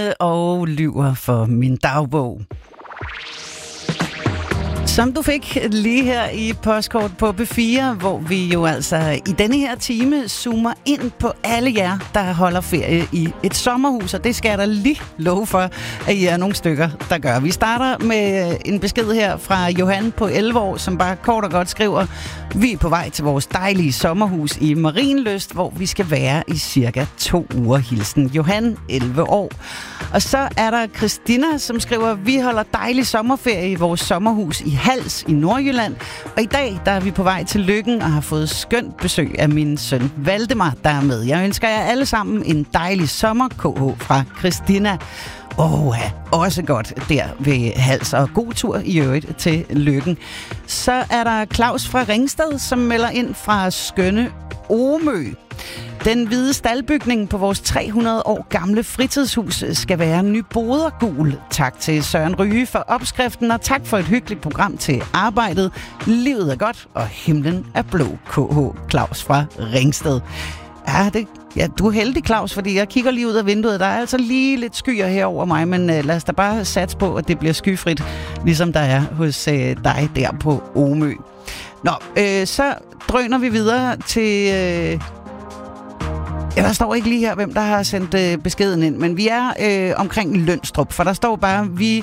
Else og lyver for min dagbog. Som du fik lige her i postkort på B4, hvor vi jo altså i denne her time zoomer ind på alle jer, der holder ferie i et sommerhus, og det skal jeg da lige love for, at I er nogle stykker, der gør. Vi starter med en besked her fra Johan på 11 år, som bare kort og godt skriver: vi er på vej til vores dejlige sommerhus i Marienlyst, hvor vi skal være i cirka 2 uger. Hilsen Johan, 11 år. Og så er der Christina, som skriver: vi holder dejlig sommerferie i vores sommerhus i Hals i Nordjylland, og i dag der er vi på vej til Løkken og har fået skønt besøg af min søn Valdemar, der er med. Jeg ønsker jer alle sammen en dejlig sommer. KH fra Christina. Ja, også godt der ved Hals, og god tur i øvrigt til Løkken. Så er der Claus fra Ringsted, som melder ind fra skønne Omø. Den hvide staldbygning på vores 300 år gamle fritidshus skal være nybodergul. Tak til Søren Ryge for opskriften, og tak for et hyggeligt program til arbejdet. Livet er godt, og himlen er blå. KH Claus fra Ringsted. Ja, du er heldig, Claus, fordi jeg kigger lige ud af vinduet. Der er altså lige lidt skyer her over mig, men lad os da bare satse på, at det bliver skyfrit, ligesom der er hos dig der på Omø. Nå, så drøner vi videre til... Ja, der står ikke lige her, hvem der har sendt beskeden ind, men vi er omkring Lønstrup, for der står bare, vi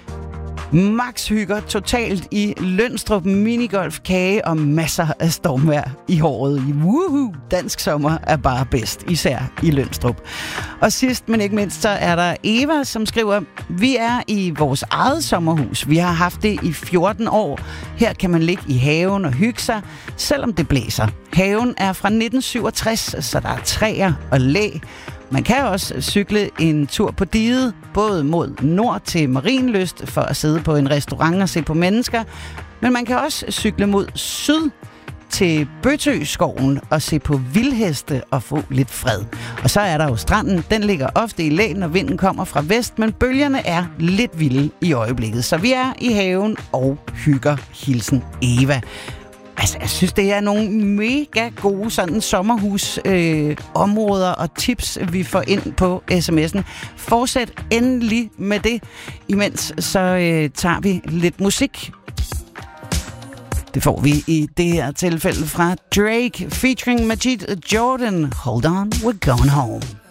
max hygger totalt i Lønstrup, minigolf, kage og masser af stormvejr i håret. Woohoo! Dansk sommer er bare bedst, især i Lønstrup. Og sidst, men ikke mindst, så er der Eva, som skriver: vi er i vores eget sommerhus. Vi har haft det i 14 år. Her kan man ligge i haven og hygge sig, selvom det blæser. Haven er fra 1967, så der er træer og læ. Man kan også cykle en tur på diget, både mod nord til Marienlyst for at sidde på en restaurant og se på mennesker, men man kan også cykle mod syd til Bøtøskoven og se på vildheste og få lidt fred. Og så er der jo stranden. Den ligger ofte i læ, når vinden kommer fra vest, men bølgerne er lidt vilde i øjeblikket. Så vi er i haven og hygger. Hilsen Eva. Altså, jeg synes, det er nogle mega gode sådan sommerhus-områder og tips, vi får ind på sms'en. Fortsæt endelig med det. Imens så tager vi lidt musik. Det får vi i det her tilfælde fra Drake featuring Majid Jordan. Hold on, we're going home.